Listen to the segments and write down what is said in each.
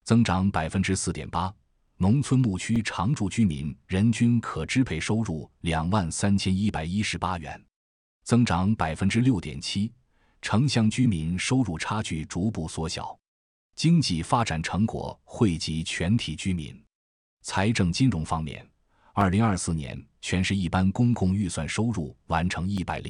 增长 4.8%， 农村牧区常住居民人均可支配收入23118元，增长 6.7%， 城乡居民收入差距逐步缩小，经济发展成果惠及全体居民。财政金融方面，2024年全市一般公共预算收入完成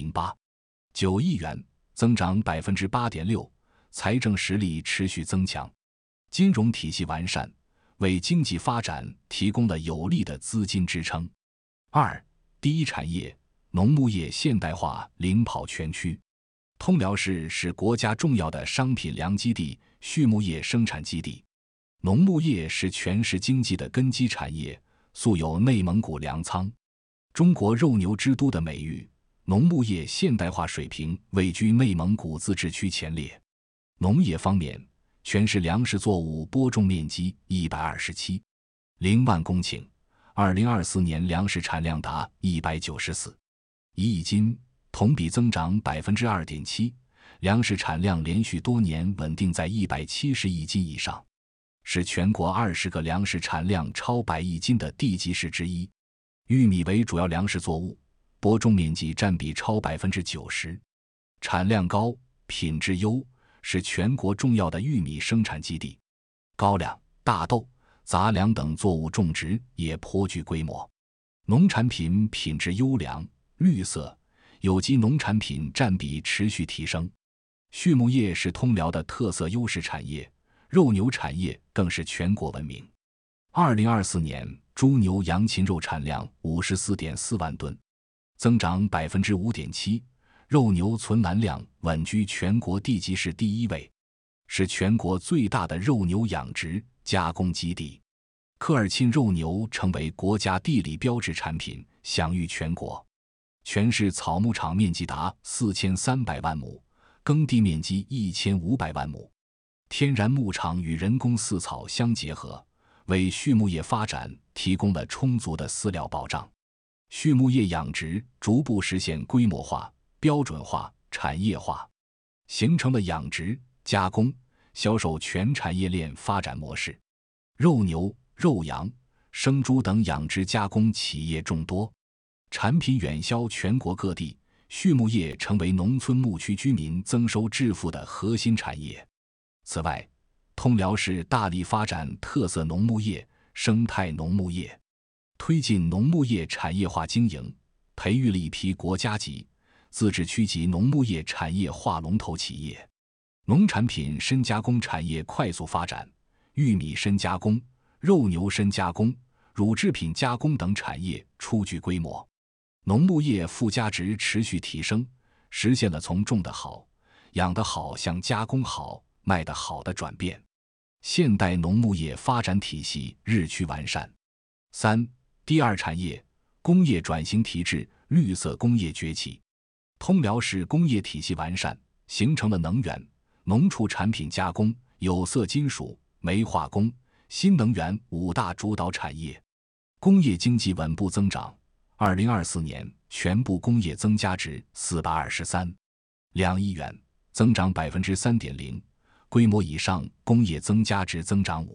108.9亿元，增长 8.6%， 财政实力持续增强，金融体系完善，为经济发展提供了有力的资金支撑。第一产业，农牧业现代化领跑全区。通辽市是国家重要的商品粮基地、畜牧业生产基地。农牧业是全市经济的根基产业，素有内蒙古粮仓、中国肉牛之都的美誉，农牧业现代化水平位居内蒙古自治区前列。农业方面，全市粮食作物播种面积127.0万公顷，2024年粮食产量达194.1亿斤，同比增长 2.7%， 粮食产量连续多年稳定在170亿斤以上，是全国20个粮食产量超100亿斤的地级市之一。玉米为主要粮食作物，播种面积占比超 90%， 产量高，品质优，是全国重要的玉米生产基地。高粱、大豆、杂粮等作物种植也颇具规模。农产品品质优良、绿色、有机农产品占比持续提升。畜牧业是通辽的特色优势产业，肉牛产业更是全国闻名。2024年猪牛羊禽肉产量 54.4万吨，增长 5.7%， 肉牛存栏量稳居全国地级市第一位，是全国最大的肉牛养殖加工基地。科尔沁肉牛成为国家地理标志产品，享誉全国。全市草牧场面积达4300万亩，耕地面积1500万亩。天然牧场与人工饲草相结合，为畜牧业发展提供了充足的饲料保障。畜牧业养殖逐步实现规模化、标准化、产业化，形成了养殖、加工、销售全产业链发展模式。肉牛、肉羊、生猪等养殖加工企业众多，产品远销全国各地，畜牧业成为农村牧区居民增收致富的核心产业。此外，通辽市大力发展特色农牧业、生态农牧业，推进农牧业产业化经营，培育了一批国家级、自治区级农牧业产业化龙头企业。农产品深加工产业快速发展，玉米深加工、肉牛深加工、乳制品加工等产业初具规模。农牧业附加值持续提升，实现了从种得好、养得好向加工好、卖得好的转变。现代农牧业发展体系日趋完善。第二产业，工业转型提质，绿色工业崛起。通辽市工业体系完善，形成了能源、农畜产品加工、有色金属、煤化工、新能源5大主导产业，工业经济稳步增长。2024年全部工业增加值423.2亿元，增长 3.0%， 规模以上工业增加值增长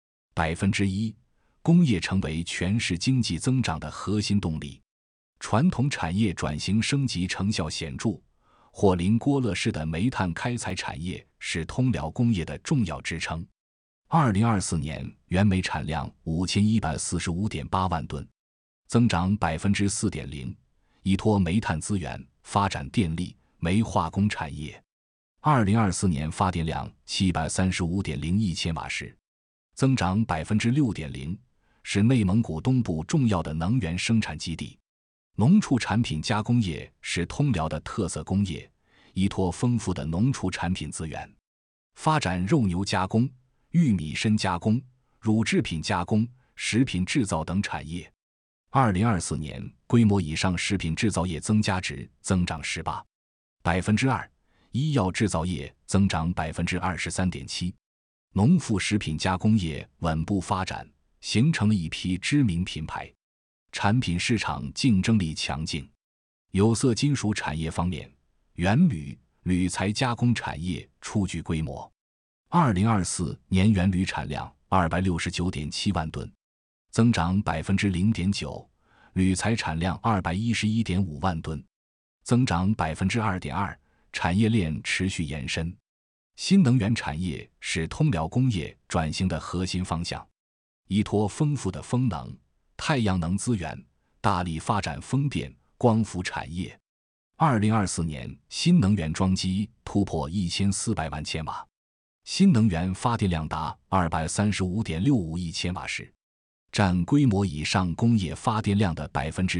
5%， 工业成为全市经济增长的核心动力。传统产业转型升级成效显著，霍林郭勒市的煤炭开采产业是通辽工业的重要支撑。2024年原煤产量 5145.8万吨，增长 4.0%， 依托煤炭资源发展电力、煤化工产业。2024年发电量 735.0亿千瓦时，增长 6.0%， 是内蒙古东部重要的能源生产基地。农畜产品加工业是通辽的特色工业，依托丰富的农畜产品资源，发展肉牛加工、玉米深加工、乳制品加工、食品制造等产业。2024年规模以上食品制造业增加值增长 18%， 医药制造业增长 23.7%， 农副食品加工业稳步发展，形成了一批知名品牌，产品市场竞争力强劲。有色金属产业方面，原铝、铝材加工产业初具规模。2024年原铝产量 269.7万吨，增长 0.9%； 铝材产量 211.5 万吨，增长 2.2%， 产业链持续延伸。新能源产业是通辽工业转型的核心方向，依托丰富的风能、太阳能资源，大力发展风电、光伏产业。2024年新能源装机突破1400万千瓦，新能源发电量达 235.65 亿千瓦时，占规模以上工业发电量的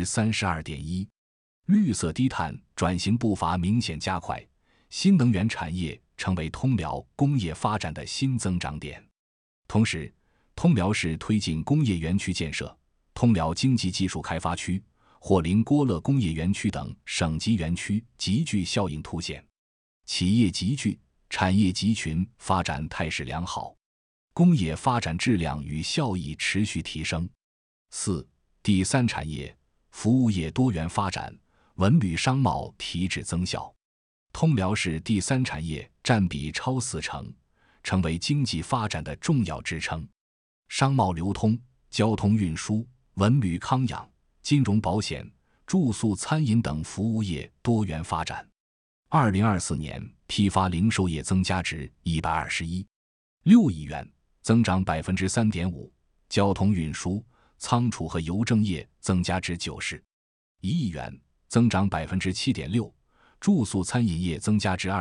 32.1%。 绿色低碳转型步伐明显加快，新能源产业成为通辽工业发展的新增长点。同时，通辽市推进工业园区建设，通辽经济技术开发区、火灵郭勒工业园区等省级园区集聚效应凸显，企业集聚、产业集群发展态势良好，工业发展质量与效益持续提升。4. 第三产业服务业多元发展，文旅商贸提质增效。通辽市第三产业占比超40%，成为经济发展的重要支撑。商贸流通、交通运输、文旅康养、金融保险、住宿餐饮等服务业多元发展。2024年批发零售业增加值121.6亿元，增长 3.5%； 交通运输、仓储和邮政业增加值91亿元，增长 7.6%； 住宿餐饮业增加值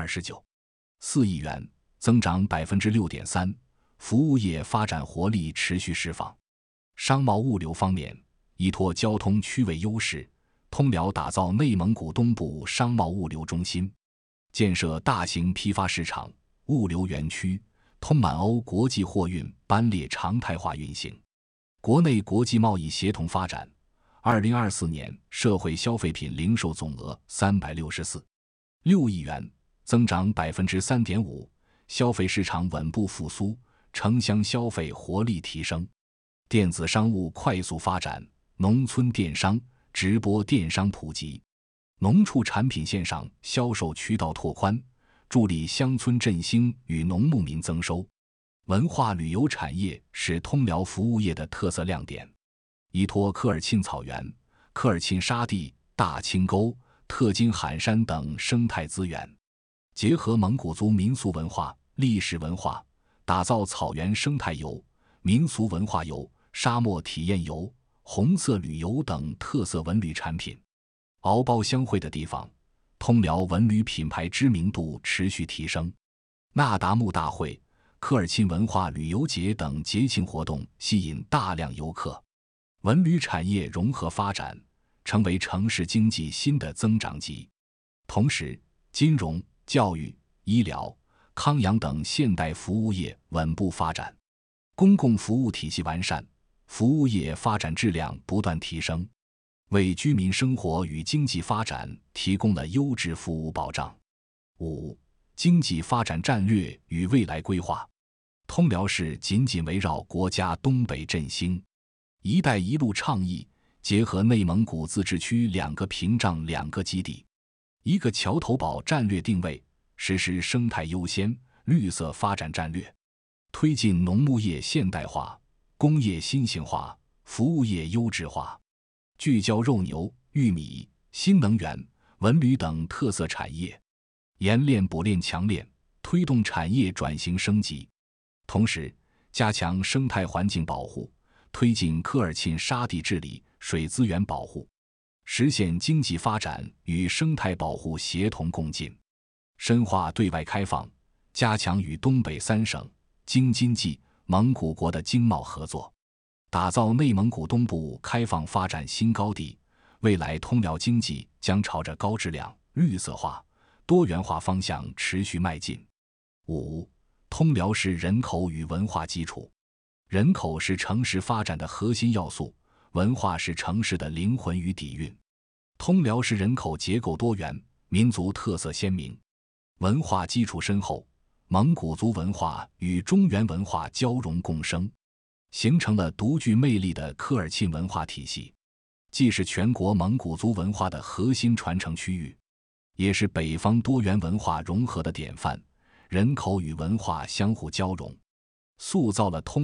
29.4亿元，增长 6.3%。服务业发展活力持续释放。商贸物流方面，依托交通区位优势，通辽打造内蒙古东部商贸物流中心，建设大型批发市场、物流园区，通满欧国际货运班列常态化运行，国内国际贸易协同发展。2024年社会消费品零售总额364.6亿元，增长 3.5%， 消费市场稳步复苏，城乡消费活力提升，电子商务快速发展，农村电商、直播电商普及，农畜产品线上销售渠道拓宽，助力乡村振兴与农牧民增收。文化旅游产业是通辽服务业的特色亮点，依托科尔沁草原、科尔沁沙地、大清沟、特金罕山等生态资源，结合蒙古族民俗文化、历史文化，打造草原生态游、民俗文化游、沙漠体验游、红色旅游等特色文旅产品。敖包相会的地方，通辽文旅品牌知名度持续提升。那达慕大会、科尔沁文化旅游节等节庆活动吸引大量游客，文旅产业融合发展，成为城市经济新的增长极。同时，金融、教育、医疗、康养等现代服务业稳步发展，公共服务体系完善，服务业发展质量不断提升，为居民生活与经济发展提供了优质服务保障。5. 经济发展战略与未来规划。通辽市紧紧围绕国家东北振兴、一带一路倡议，结合内蒙古自治区2个屏障2个基地、1个桥头堡战略定位，实施生态优先、绿色发展战略，推进农牧业现代化、工业新型化、服务业优质化，聚焦肉牛、玉米、新能源、文旅等特色产业，冶炼补炼强炼，推动产业转型升级。同时，加强生态环境保护，推进科尔沁沙地治理、水资源保护，实现经济发展与生态保护协同共进，深化对外开放，加强与东北3省、京津冀、蒙古国的经贸合作，打造内蒙古东部开放发展新高地。未来通辽经济将朝着高质量、绿色化、多元化方向持续迈进。5. 通辽市人口与文化基础。人口是城市发展的核心要素，文化是城市的灵魂与底蕴。通辽市人口结构多元，民族特色鲜明，文化基础深厚，蒙古族文化与中原文化交融共生，形成了独具魅力的科尔沁文化体系，既是全国蒙古族文化的核心传承区域，也是北方多元文化融合的典范。人口与文化相互交融，塑造了通